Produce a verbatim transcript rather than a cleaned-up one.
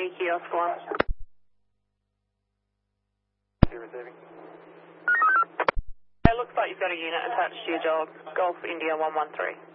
three, kiosk one. You're receiving. It looks like you've got a unit attached to your dog. Golf India one one three.